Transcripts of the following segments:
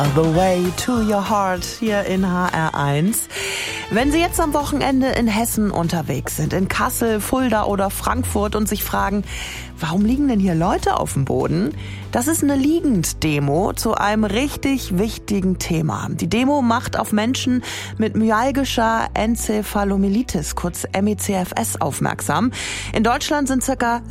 The Way to Your Heart hier in HR1. Wenn Sie jetzt am Wochenende in Hessen unterwegs sind, in Kassel, Fulda oder Frankfurt und sich fragen, warum liegen denn hier Leute auf dem Boden? Das ist eine Liegend-Demo zu einem richtig wichtigen Thema. Die Demo macht auf Menschen mit myalgischer Enzephalomyelitis, kurz MECFS, aufmerksam. In Deutschland sind ca.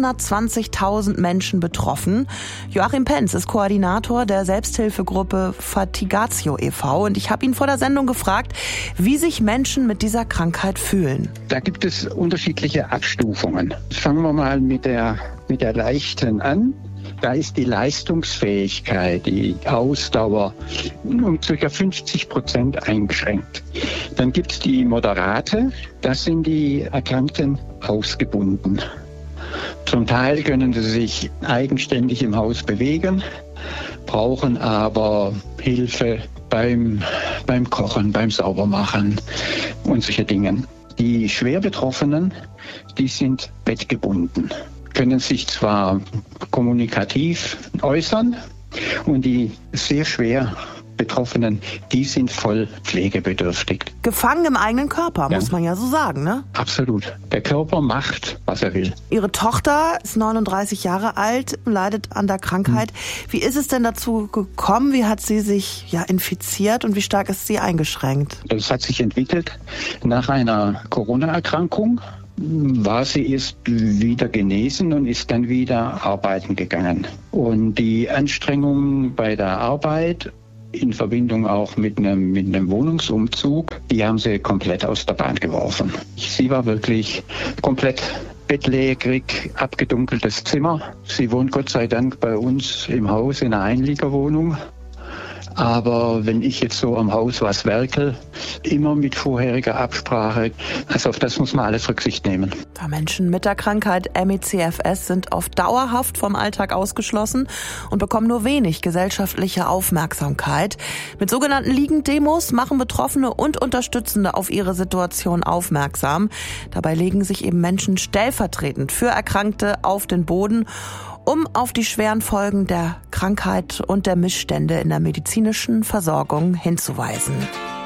620.000 Menschen betroffen. Joachim Penz ist Koordinator der Selbsthilfegruppe Fatigatio e.V. und ich habe ihn vor der Sendung gefragt, wie sich Menschen mit dieser Krankheit fühlen. Da gibt es unterschiedliche Abstufungen. Fangen wir mal mit der leichten an. Da ist die Leistungsfähigkeit, die Ausdauer um ca. 50% eingeschränkt. Dann gibt es die moderate, das sind die Erkrankten hausgebunden. Zum Teil können sie sich eigenständig im Haus bewegen, brauchen aber Hilfe beim Kochen, beim Saubermachen und solche Dinge. Die schwer Betroffenen, die sind bettgebunden, können sich zwar kommunikativ äußern und die sehr schwer Betroffenen, die sind voll pflegebedürftig. Gefangen im eigenen Körper, muss man ja so sagen, ne? Absolut. Der Körper macht, was er will. Ihre Tochter ist 39 Jahre alt, leidet an der Krankheit. Wie ist es denn dazu gekommen? Wie hat sie sich infiziert und wie stark ist sie eingeschränkt? Das hat sich entwickelt nach einer Corona-Erkrankung. War sie erst wieder genesen und ist dann wieder arbeiten gegangen. Und die Anstrengungen bei der Arbeit in Verbindung auch mit einem Wohnungsumzug, die haben sie komplett aus der Bahn geworfen. Sie war wirklich komplett bettlägerig, abgedunkeltes Zimmer. Sie wohnt Gott sei Dank bei uns im Haus in einer Einliegerwohnung. Aber wenn ich jetzt so am Haus was werkel, immer mit vorheriger Absprache, also auf das muss man alles Rücksicht nehmen. Menschen mit der Krankheit MECFS sind oft dauerhaft vom Alltag ausgeschlossen und bekommen nur wenig gesellschaftliche Aufmerksamkeit. Mit sogenannten Liegenddemos machen Betroffene und Unterstützende auf ihre Situation aufmerksam. Dabei legen sich eben Menschen stellvertretend für Erkrankte auf den Boden, um auf die schweren Folgen der Krankheit und der Missstände in der medizinischen Versorgung hinzuweisen.